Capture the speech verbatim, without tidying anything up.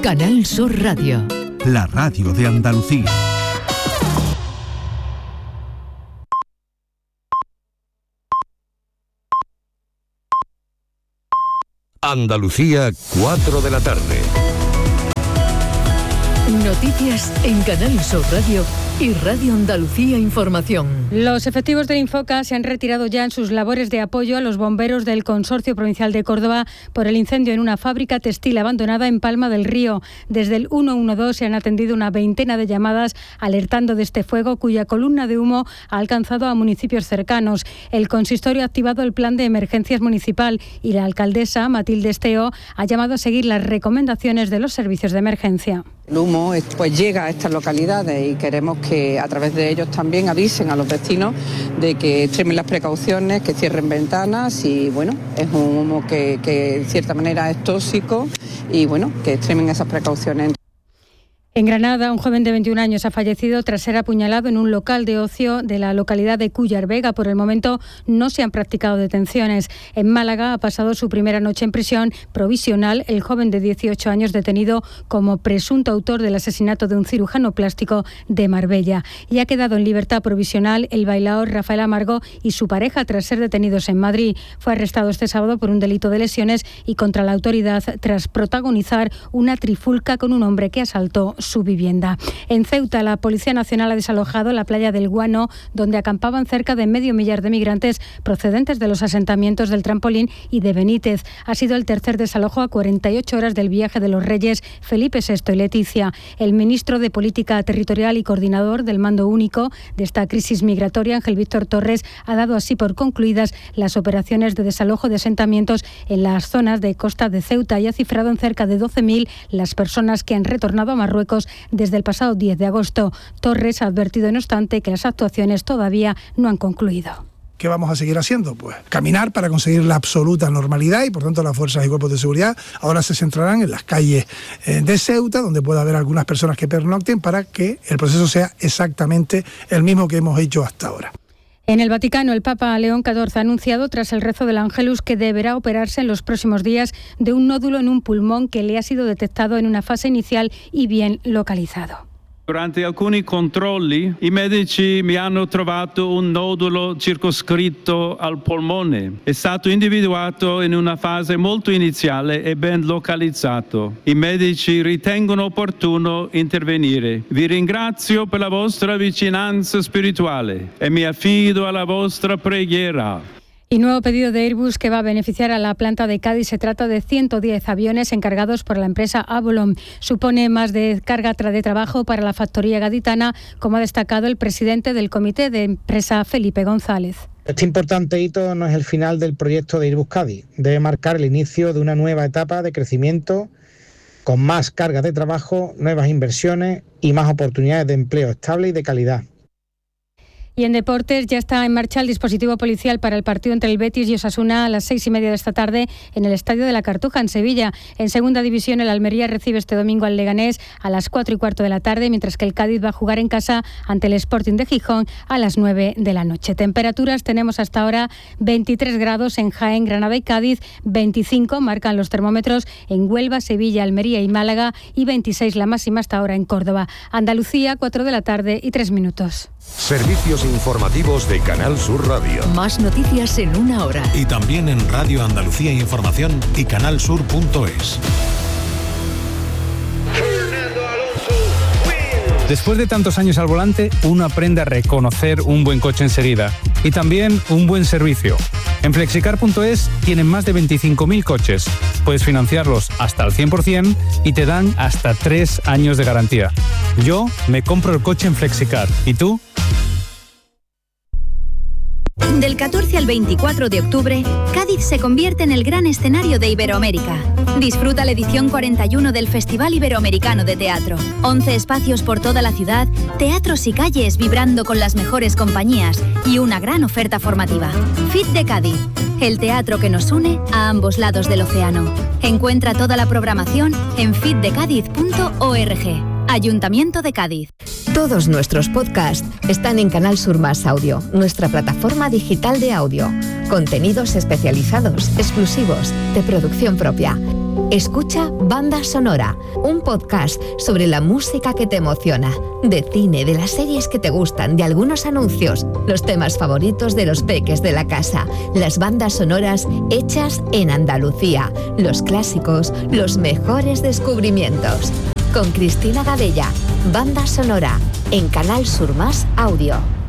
Canal Sur Radio. La radio de Andalucía. Andalucía, cuatro de la tarde. Noticias en Canal Sur Radio y Radio Andalucía Información. Los efectivos del Infoca se han retirado ya en sus labores de apoyo a los bomberos del Consorcio Provincial de Córdoba por el incendio en una fábrica textil abandonada en Palma del Río. Desde el ciento doce se han atendido una veintena de llamadas alertando de este fuego, cuya columna de humo ha alcanzado a municipios cercanos. El consistorio ha activado el plan de emergencias municipal y la alcaldesa, Matilde Esteo, ha llamado a seguir las recomendaciones de los servicios de emergencia. El humo pues llega a estas localidades y queremos que a través de ellos también avisen a los vecinos de que extremen las precauciones, que cierren ventanas y bueno, es un humo que, que de cierta manera es tóxico y bueno, que extremen esas precauciones. En Granada, un joven de veintiún años ha fallecido tras ser apuñalado en un local de ocio de la localidad de Cúllar Vega. Por el momento no se han practicado detenciones. En Málaga ha pasado su primera noche en prisión provisional el joven de dieciocho años detenido como presunto autor del asesinato de un cirujano plástico de Marbella. Y ha quedado en libertad provisional el bailaor Rafael Amargo y su pareja tras ser detenidos en Madrid. Fue arrestado este sábado por un delito de lesiones y contra la autoridad tras protagonizar una trifulca con un hombre que asaltó su vivienda. En Ceuta, la Policía Nacional ha desalojado la playa del Guano, donde acampaban cerca de medio millar de migrantes procedentes de los asentamientos del Trampolín y de Benítez. Ha sido el tercer desalojo a cuarenta y ocho horas del viaje de los reyes Felipe sexto y Leticia. El ministro de Política Territorial y coordinador del mando único de esta crisis migratoria, Ángel Víctor Torres, ha dado así por concluidas las operaciones de desalojo de asentamientos en las zonas de costa de Ceuta y ha cifrado en cerca de doce mil las personas que han retornado a Marruecos desde el pasado diez de agosto. Torres ha advertido, no obstante, que las actuaciones todavía no han concluido. ¿Qué vamos a seguir haciendo? Pues caminar para conseguir la absoluta normalidad y por tanto las fuerzas y cuerpos de seguridad ahora se centrarán en las calles de Ceuta, donde pueda haber algunas personas que pernocten para que el proceso sea exactamente el mismo que hemos hecho hasta ahora. En el Vaticano, el Papa León catorce ha anunciado, tras el rezo del Ángelus, que deberá operarse en los próximos días de un nódulo en un pulmón que le ha sido detectado en una fase inicial y bien localizado. Durante alcuni controlli i medici mi hanno trovato un nodulo circoscritto al polmone. È stato individuato in una fase molto iniziale e ben localizzato. I medici ritengono opportuno intervenire. Vi ringrazio per la vostra vicinanza spirituale e mi affido alla vostra preghiera. Y nuevo pedido de Airbus que va a beneficiar a la planta de Cádiz. Se trata de ciento diez aviones encargados por la empresa Avolon. Supone más de carga de trabajo para la factoría gaditana, como ha destacado el presidente del comité de empresa, Felipe González. Este importante hito no es el final del proyecto de Airbus Cádiz. Debe marcar el inicio de una nueva etapa de crecimiento con más carga de trabajo, nuevas inversiones y más oportunidades de empleo estable y de calidad. Y en deportes ya está en marcha el dispositivo policial para el partido entre el Betis y Osasuna a las seis y media de esta tarde en el Estadio de la Cartuja, en Sevilla. En segunda división, el Almería recibe este domingo al Leganés a las cuatro y cuarto de la tarde, mientras que el Cádiz va a jugar en casa ante el Sporting de Gijón a las nueve de la noche. Temperaturas tenemos hasta ahora veintitrés grados en Jaén, Granada y Cádiz, veinticinco marcan los termómetros en Huelva, Sevilla, Almería y Málaga y veintiséis la máxima hasta ahora en Córdoba. Andalucía, cuatro de la tarde y tres minutos. Servicios informativos de Canal Sur Radio. Más noticias en una hora. Y también en Radio Andalucía Información y canalsur punto es. Después de tantos años al volante, uno aprende a reconocer un buen coche enseguida y también un buen servicio. En flexicar punto es tienen más de veinticinco mil coches. Puedes financiarlos hasta el cien por ciento y te dan hasta tres años de garantía. Yo me compro el coche en Flexicar. ¿Y tú? Del catorce al veinticuatro de octubre, Cádiz se convierte en el gran escenario de Iberoamérica. Disfruta la edición cuarenta y uno del Festival Iberoamericano de Teatro. once espacios por toda la ciudad, teatros y calles vibrando con las mejores compañías y una gran oferta formativa. Fit de Cádiz, el teatro que nos une a ambos lados del océano. Encuentra toda la programación en fit de cádiz punto org. Ayuntamiento de Cádiz. Todos nuestros podcasts están en Canal Sur Más Audio, nuestra plataforma digital de audio. Contenidos especializados, exclusivos, de producción propia. Escucha Banda Sonora, un podcast sobre la música que te emociona, de cine, de las series que te gustan, de algunos anuncios, los temas favoritos de los peques de la casa, las bandas sonoras hechas en Andalucía, los clásicos, los mejores descubrimientos. Con Cristina Gadella, Banda Sonora, en Canal Sur Más Audio.